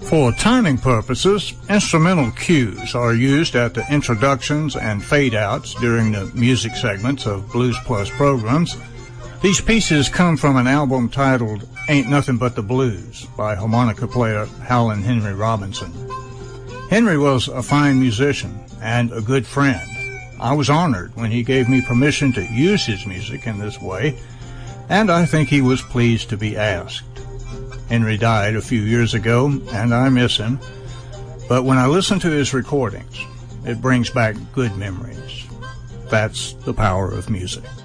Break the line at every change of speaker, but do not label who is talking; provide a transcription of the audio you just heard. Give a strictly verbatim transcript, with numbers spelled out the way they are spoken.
For timing purposes, instrumental cues are used at the introductions and fade-outs during the music segments of Blues Plus programs. These pieces come from an album titled Ain't Nothing But the Blues by harmonica player Howlin' Henry Robinson. Henry was a fine musician and a good friend. I was honored when he gave me permission to use his music in this way, and I think he was pleased to be asked. Henry died a few years ago, and I miss him, but when I listen to his recordings, it brings back good memories. That's the power of music.